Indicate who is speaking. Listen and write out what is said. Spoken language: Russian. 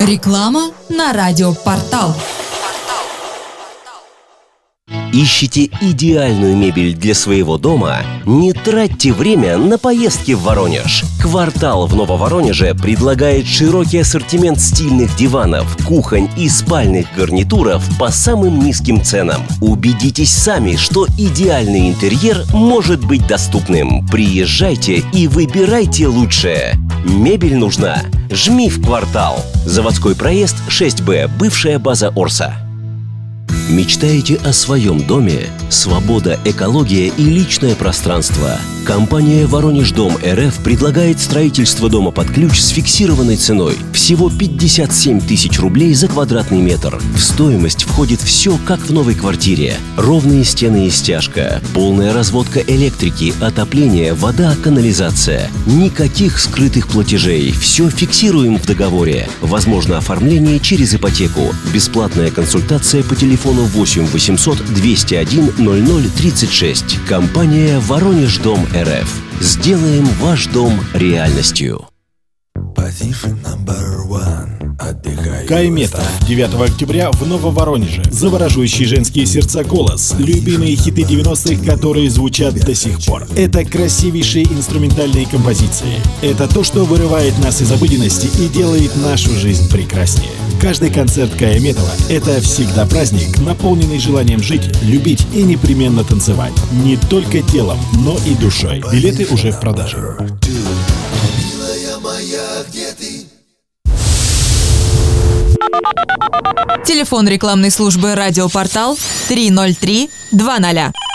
Speaker 1: Реклама на радиопортал.
Speaker 2: Ищете идеальную мебель для своего дома? Не тратьте время на поездки в Воронеж. «Квартал» в Нововоронеже предлагает широкий ассортимент стильных диванов, кухонь и спальных гарнитуров по самым низким ценам. Убедитесь сами, что идеальный интерьер может быть доступным. Приезжайте и выбирайте лучшее. Мебель нужна? Жми в «Квартал». Заводской проезд 6Б, бывшая база Орса. Мечтаете о своем доме? Свобода, экология и личное пространство. Компания «Воронеждом РФ» предлагает строительство дома под ключ с фиксированной ценой. Всего 57 тысяч рублей за квадратный метр. В стоимость входит все, как в новой квартире. Ровные стены и стяжка, полная разводка электрики, отопление, вода, канализация. Никаких скрытых платежей. Все фиксируем в договоре. Возможно оформление через ипотеку. Бесплатная консультация по телефону 8 800 201 0036. Компания «Воронеждом РФ». Сделаем ваш дом реальностью.
Speaker 3: Кай-Мета. 9 октября в Нововоронеже. Завораживающий женские сердца голос. Любимые хиты 90-х, которые звучат до сих пор. Это красивейшие инструментальные композиции. Это то, что вырывает нас из обыденности и делает нашу жизнь прекраснее. Каждый концерт Кая-Метова — это всегда праздник, наполненный желанием жить, любить и непременно танцевать. Не только телом, но и душой. Билеты уже в продаже.
Speaker 1: Телефон рекламной службы «Радиопортал» 303 20.